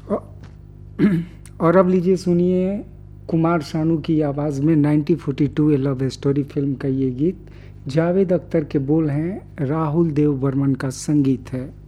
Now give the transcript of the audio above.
औ- और अब लीजिए सुनिए कुमार शानू की आवाज़ में 1942 ए लव स्टोरी फिल्म का ये गीत। जावेद अख्तर के बोल हैं, राहुल देव बर्मन का संगीत है।